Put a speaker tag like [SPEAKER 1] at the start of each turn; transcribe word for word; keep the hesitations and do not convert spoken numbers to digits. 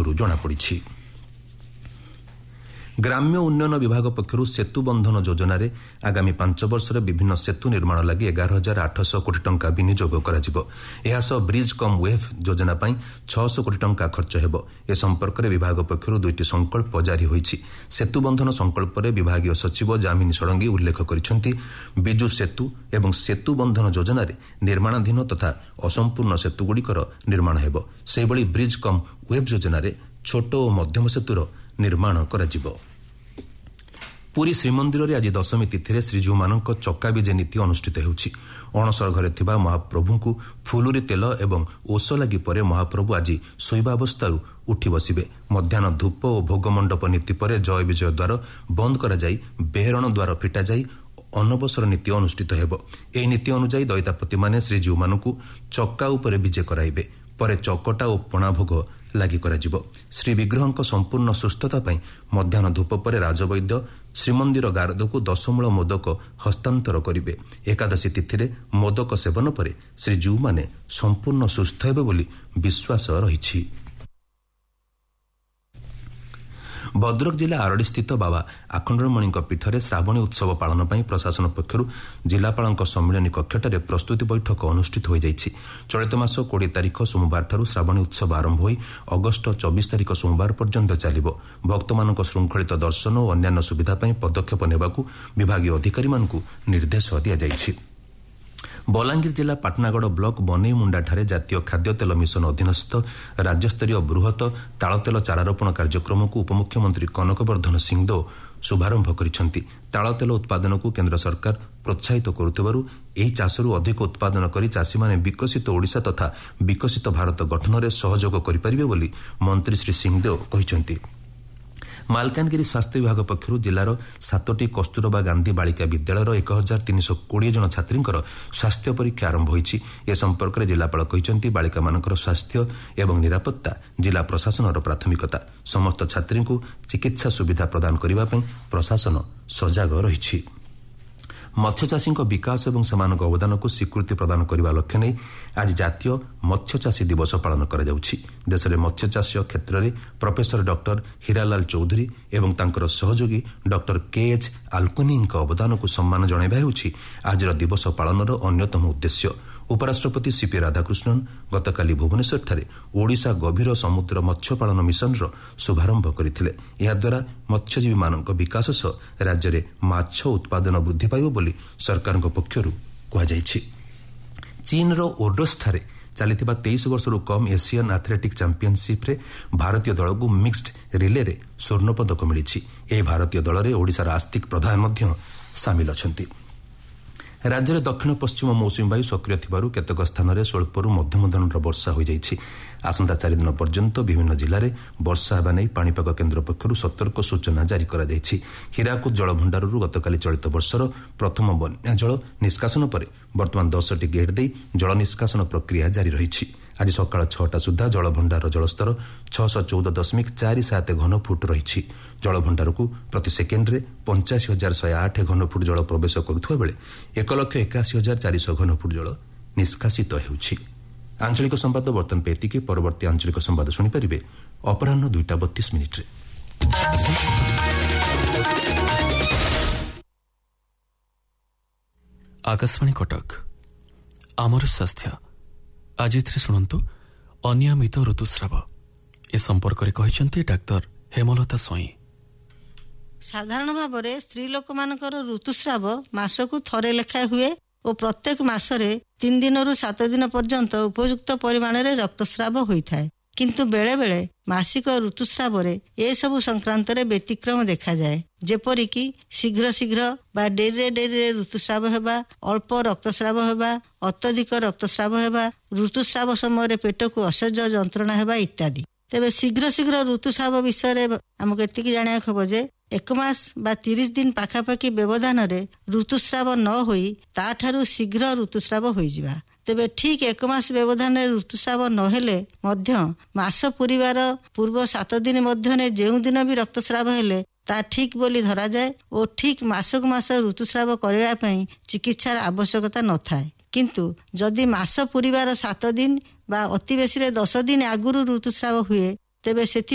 [SPEAKER 1] ସୂତ୍ରରୁ ଜଣାପଡ଼ିଛି। ଗ୍ରାମ୍ୟ ଉନ୍ନୟନ ବିଭାଗ ପକ୍ଷରୁ ସେତୁ ବନ୍ଧନ ଯୋଜନାରେ ଆଗାମୀ ପାଞ୍ଚ ବର୍ଷରେ ବିଭିନ୍ନ ସେତୁ ନିର୍ମାଣ ଲାଗି ଏଗାର ହଜାର ଆଠଶହ କୋଟି ଟଙ୍କା ବିନିଯୋଗ କରାଯିବ। ଏହା ସହ ବ୍ରିଜ୍ କମ୍ ୱେଭ୍ ଯୋଜନା ପାଇଁ ଛଅଶହ କୋଟି ଟଙ୍କା ଖର୍ଚ୍ଚ ହେବ। ଏ ସମ୍ପର୍କରେ ବିଭାଗ ପକ୍ଷରୁ ଦୁଇଟି ସଂକଳ୍ପ ଜାରି ହୋଇଛି। ସେତୁ ବନ୍ଧନ ସଂକଳ୍ପରେ ବିଭାଗୀୟ ସଚିବ ଜାମିନୀ ଷଡ଼ଙ୍ଗୀ ଉଲ୍ଲେଖ କରିଛନ୍ତି, ବିଜୁ ସେତୁ ଏବଂ ସେତୁ ବନ୍ଧନ ଯୋଜନାରେ ନିର୍ମାଣାଧୀନ ତଥା ଅସମ୍ପୂର୍ଣ୍ଣ ସେତୁଗୁଡ଼ିକର ନିର୍ମାଣ ହେବ। ସେହିଭଳି ବ୍ରିଜ୍ କମ୍ ୱେଭ୍ ଯୋଜନାରେ ଛୋଟ ଓ ମଧ୍ୟମ ସେତୁର ନିର୍ମାଣ କରାଯିବ। ପୁରୀ ଶ୍ରୀମନ୍ଦିରରେ ଆଜି ଦଶମୀ ତିଥିରେ ଶ୍ରୀଜୀଉମାନଙ୍କ ଚକାବିଜେ ନୀତି ଅନୁଷ୍ଠିତ ହେଉଛି। ଅଣସର ଘରେ ଥିବା ମହାପ୍ରଭୁଙ୍କୁ ଫୁଲୁରି ତେଲ ଏବଂ ଓଷ ଲାଗି ପରେ ମହାପ୍ରଭୁ ଆଜି ଶୋଇବା ଅବସ୍ଥାରୁ ଉଠି ବସିବେ। ମଧ୍ୟାହ୍ନ ଧୂପ ଓ ଭୋଗମଣ୍ଡପ ନୀତି ପରେ ଜୟ ବିଜୟ ଦ୍ୱାର ବନ୍ଦ କରାଯାଇ ବେହେରଣ ଦ୍ୱାର ଫିଟାଯାଇ ଅନବସର ନୀତି ଅନୁଷ୍ଠିତ ହେବ। ଏହି ନୀତି ଅନୁଯାୟୀ ଦଇତାପତିମାନେ ଶ୍ରୀଜୀଉମାନଙ୍କୁ ଚକା ଉପରେ ବିଜେ କରାଇବେ। ପରେ ଚକଟା ଓ ପଣା ଭୋଗ ଲାଗି କରାଯିବ। ଶ୍ରୀବିଗ୍ରହଙ୍କ ସମ୍ପୂର୍ଣ୍ଣ ସୁସ୍ଥତା ପାଇଁ ମଧ୍ୟାହ୍ନ ଧୂପ ପରେ ରାଜବୈଦ୍ୟ ଶ୍ରୀମନ୍ଦିର ଗାରଦକୁ ଦଶମୂଳ ମୋଦକ ହସ୍ତାନ୍ତର କରିବେ। ଏକାଦଶୀ ତିଥିରେ ମୋଦକ ସେବନ ପରେ ଶ୍ରୀଜୀଉମାନେ ସମ୍ପୂର୍ଣ୍ଣ ସୁସ୍ଥ ହେବେ ବୋଲି ବିଶ୍ୱାସ ରହିଛି। ଭଦ୍ରକ ଜିଲ୍ଲା ଆରଡ଼ିସ୍ଥିତ ବାବା ଆଖଣ୍ଡଳମଣିଙ୍କ ପୀଠରେ ଶ୍ରାବଣୀ ଉତ୍ସବ ପାଳନ ପାଇଁ ପ୍ରଶାସନ ପକ୍ଷରୁ ଜିଲ୍ଲାପାଳଙ୍କ ସମ୍ମିଳନୀ କକ୍ଷଠାରେ ପ୍ରସ୍ତୁତି ବୈଠକ ଅନୁଷ୍ଠିତ ହୋଇଯାଇଛି। ଚଳିତ ମାସ କୋଡ଼ିଏ ତାରିଖ ସୋମବାରଠାରୁ ଶ୍ରାବଣୀ ଉତ୍ସବ ଆରମ୍ଭ ହୋଇ ଅଗଷ୍ଟ ଚବିଶ ତାରିଖ ସୋମବାର ପର୍ଯ୍ୟନ୍ତ ଚାଲିବ। ଭକ୍ତମାନଙ୍କ ଶୃଙ୍ଖଳିତ ଦର୍ଶନ ଓ ଅନ୍ୟାନ୍ୟ ସୁବିଧା ପାଇଁ ପଦକ୍ଷେପ ନେବାକୁ ବିଭାଗୀୟ ଅଧିକାରୀମାନଙ୍କୁ ନିର୍ଦ୍ଦେଶ ଦିଆଯାଇଛି। ବଲାଙ୍ଗୀର ଜିଲ୍ଲା ପାଟନାଗଡ଼ ବ୍ଲକ ବନେଇମୁଣ୍ଡାଠାରେ ଜାତୀୟ ଖାଦ୍ୟ ତେଲ ମିଶନ ଅଧୀନସ୍ଥ ରାଜ୍ୟସ୍ତରୀୟ ବୃହତ ତାଳତେଲ ଚାରାରୋପଣ କାର୍ଯ୍ୟକ୍ରମକୁ ଉପମୁଖ୍ୟମନ୍ତ୍ରୀ କନକ ବର୍ଦ୍ଧନ ସିଂହଦେଓ ଶୁଭାରମ୍ଭ କରିଛନ୍ତି। ତାଳତେଲ ଉତ୍ପାଦନକୁ କେନ୍ଦ୍ର ସରକାର ପ୍ରୋତ୍ସାହିତ କରୁଥିବାରୁ ଏହି ଚାଷରୁ ଅଧିକ ଉତ୍ପାଦନ କରି ଚାଷୀମାନେ ବିକଶିତ ଓଡ଼ିଶା ତଥା ବିକଶିତ ଭାରତ ଗଠନରେ ସହଯୋଗ କରିପାରିବେ ବୋଲି ମନ୍ତ୍ରୀ ଶ୍ରୀ ସିଂହଦେଓ କହିଛନ୍ତି। ମାଲକାନଗିରି ସ୍ୱାସ୍ଥ୍ୟ ବିଭାଗ ପକ୍ଷରୁ ଜିଲ୍ଲାର ସାତଟି କସ୍ତୁରବା ଗାନ୍ଧୀ ବାଳିକା ବିଦ୍ୟାଳୟର ଏକ ହଜାର ତିନିଶହ କୋଡ଼ିଏ ଜଣ ଛାତ୍ରୀଙ୍କର ସ୍ୱାସ୍ଥ୍ୟ ପରୀକ୍ଷା ଆରମ୍ଭ ହୋଇଛି। ଏ ସମ୍ପର୍କରେ ଜିଲ୍ଲାପାଳ କହିଛନ୍ତି, ବାଳିକାମାନଙ୍କର ସ୍ୱାସ୍ଥ୍ୟ ଏବଂ ନିରାପତ୍ତା ଜିଲ୍ଲା ପ୍ରଶାସନର ପ୍ରାଥମିକତା। ସମସ୍ତ ଛାତ୍ରୀଙ୍କୁ ଚିକିତ୍ସା ସୁବିଧା ପ୍ରଦାନ କରିବା ପାଇଁ ପ୍ରଶାସନ ସଜାଗ ରହିଛି। ମତ୍ସ୍ୟଚାଷୀଙ୍କ ବିକାଶ ଏବଂ ସେମାନଙ୍କ ଅବଦାନକୁ ସ୍ୱୀକୃତି ପ୍ରଦାନ କରିବା ଲକ୍ଷ୍ୟ ନେଇ ଆଜି ଜାତୀୟ ମତ୍ସ୍ୟଚାଷୀ ଦିବସ ପାଳନ କରାଯାଉଛି। ଦେଶରେ ମତ୍ସ୍ୟଚାଷ କ୍ଷେତ୍ରରେ ପ୍ରଫେସର ଡକ୍ଟର ହୀରାଲାଲ ଚୌଧୁରୀ ଏବଂ ତାଙ୍କର ସହଯୋଗୀ ଡକ୍ଟର କେ ଏଚ୍ ଆଲକୁନିଙ୍କ ଅବଦାନକୁ ସମ୍ମାନ ଜଣାଇବା ହେଉଛି ଆଜିର ଦିବସ ପାଳନର ଅନ୍ୟତମ ଉଦ୍ଦେଶ୍ୟ। ଉପରାଷ୍ଟ୍ରପତି ସିପି ରାଧାକୃଷ୍ଣନ୍ ଗତକାଲି ଭୁବନେଶ୍ୱରଠାରେ ଓଡ଼ିଶା ଗଭୀର ସମୁଦ୍ର ମତ୍ସ୍ୟପାଳନ ମିଶନର ଶୁଭାରମ୍ଭ କରିଥିଲେ। ଏହାଦ୍ୱାରା ମତ୍ସ୍ୟଜୀବୀମାନଙ୍କ ବିକାଶ ସହ ରାଜ୍ୟରେ ମାଛ ଉତ୍ପାଦନ ବୃଦ୍ଧି ପାଇବ ବୋଲି ସରକାରଙ୍କ ପକ୍ଷରୁ କୁହାଯାଇଛି। ଚୀନର ଓଡୋସ୍ଠାରେ ଚାଲିଥିବା ତେଇଶ ବର୍ଷରୁ କମ୍ ଏସିଆନ୍ ଆଥଲେଟିକ୍ ଚାମ୍ପିୟନସିପ୍ରେ ଭାରତୀୟ ଦଳକୁ ମିକ୍ସଡ୍ ରିଲେରେ ସ୍ୱର୍ଣ୍ଣପଦକ ମିଳିଛି। ଏହି ଭାରତୀୟ ଦଳରେ ଓଡ଼ିଶାର ଆସ୍ତିକ ପ୍ରଧାନ ମଧ୍ୟ ସାମିଲ ଅଛନ୍ତି। ରାଜ୍ୟରେ ଦକ୍ଷିଣ ପଶ୍ଚିମ ମୌସୁମୀ ବାୟୁ ସକ୍ରିୟ ଥିବାରୁ କେତେକ ସ୍ଥାନରେ ସ୍ୱଳ୍ପରୁ ମଧ୍ୟମ ଧରଣର ବର୍ଷା ହୋଇଯାଇଛି। ଆସନ୍ତା ଚାରି ଦିନ ପର୍ଯ୍ୟନ୍ତ ବିଭିନ୍ନ ଜିଲ୍ଲାରେ ବର୍ଷା ହେବା ନେଇ ପାଣିପାଗ କେନ୍ଦ୍ର ପକ୍ଷରୁ ସତର୍କ ସୂଚନା ଜାରି କରାଯାଇଛି। ହୀରାକୁଦ ଜଳଭଣ୍ଡାରରୁ ଗତକାଲି ଚଳିତ ବର୍ଷର ପ୍ରଥମ ବନ୍ୟା ଜଳ ନିଷ୍କାସନ ପରେ ବର୍ତ୍ତମାନ ଦଶଟି ଗେଟ୍ ଦେଇ ଜଳ ନିଷ୍କାସନ ପ୍ରକ୍ରିୟା ଜାରି ରହିଛି। ଆଜି ସକାଳ ଛଅଟା ସୁଦ୍ଧା ଜଳଭଣ୍ଡାରର ଜଳସ୍ତର ଛଅଶହ ଚଉଦ ଦଶମିକ ଚାରି ସାତ ଘନଫୁଟ ରହିଛି। ଜଳଭଣ୍ଡାରକୁ ପ୍ରତି ସେକେଣ୍ଡରେ ପଞ୍ଚାଅଶୀ ହଜାର ଶହେ ଆଠ ଘନଫୁଟ ଜଳ ପ୍ରବେଶ କରୁଥିବା ବେଳେ ଏକ ଲକ୍ଷ ଏକାଅଶୀ ହଜାର ଚାରିଶହ ଘନଫୁଟ ଜଳ ନିଷ୍କାସିତ ହେଉଛି। ଆଞ୍ଚଳିକ ସମ୍ବାଦ ବର୍ତ୍ତମାନ ପାଇଁ ଏତିକି। ପରବର୍ତ୍ତୀ ଆଞ୍ଚଳିକ ସମ୍ବାଦ ଶୁଣିପାରିବେ ଅପରାହ୍ନ ଦୁଇଟା ବତିଶ ମିନିଟ୍ରେ।
[SPEAKER 2] ଆକାଶବାଣୀ କଟକ ଆମର ସ୍ୱାସ୍ଥ୍ୟ। ଆଜି ଏଥିରେ ଶୁଣନ୍ତୁ ଅନିୟମିତ ଋତୁସ୍ରାବ। ଏ ସମ୍ପର୍କରେ କହିଛନ୍ତି ଡାକ୍ତର ହେମଲତା ସ୍ୱାଇଁ।
[SPEAKER 3] ସାଧାରଣ ଭାବରେ ସ୍ତ୍ରୀ ଲୋକମାନଙ୍କର ଋତୁସ୍ରାବ ମାସକୁ ଥରେ ଲେଖାଏଁ ହୁଏ ଓ ପ୍ରତ୍ୟେକ ମାସରେ ତିନି ଦିନରୁ ସାତ ଦିନ ପର୍ଯ୍ୟନ୍ତ ଉପଯୁକ୍ତ ପରିମାଣରେ ରକ୍ତସ୍ରାବ ହୋଇଥାଏ। କିନ୍ତୁ ବେଳେବେଳେ ମାସିକ ଋତୁସ୍ରାବରେ ଏସବୁ ସଂକ୍ରାନ୍ତରେ ବ୍ୟତିକ୍ରମ ଦେଖାଯାଏ। ଯେପରିକି ଶୀଘ୍ର ଶୀଘ୍ର ବା ଡେରିରେ ଡେରିରେ ଋତୁସ୍ରାବ ହେବା, ଅଳ୍ପ ରକ୍ତସ୍ରାବ ହେବା, ଅତ୍ୟଧିକ ରକ୍ତସ୍ରାବ ହେବା, ଋତୁସ୍ରାବ ସମୟରେ ପେଟକୁ ଅସହ୍ୟ ଯନ୍ତ୍ରଣା ହେବା ଇତ୍ୟାଦି। ତେବେ ଶୀଘ୍ର ଶୀଘ୍ର ଋତୁସ୍ରାବ ବିଷୟରେ ଆମକୁ ଏତିକି ଜାଣିବାକୁ ହେବ ଯେ ଏକ ମାସ ବା ତିରିଶ ଦିନ ପାଖାପାଖି ବ୍ୟବଧାନରେ ଋତୁସ୍ରାବ ନ ହୋଇ ତାଠାରୁ ଶୀଘ୍ର ଋତୁସ୍ରାବ ହୋଇଯିବା। ତେବେ ଠିକ୍ ଏକ ମାସ ବ୍ୟବଧାନରେ ଋତୁସ୍ରାବ ନହେଲେ ମଧ୍ୟ ମାସ ପୂରିବାର ପୂର୍ବ ସାତ ଦିନ ମଧ୍ୟରେ ଯେଉଁ ଦିନ ବି ରକ୍ତସ୍ରାବ ହେଲେ ତା ଠିକ୍ ବୋଲି ଧରାଯାଏ ଓ ଠିକ୍ ମାସକୁ ମାସ ଋତୁସ୍ରାବ କରିବା ପାଇଁ ଚିକିତ୍ସାର ଆବଶ୍ୟକତା ନଥାଏ। କିନ୍ତୁ ଯଦି ମାସ ପୂରିବାର ସାତ ଦିନ ବା ଅତି ବେଶୀରେ ଦଶ ଦିନ ଆଗରୁ ଋତୁସ୍ରାବ ହୁଏ ତେବେ ସେଥି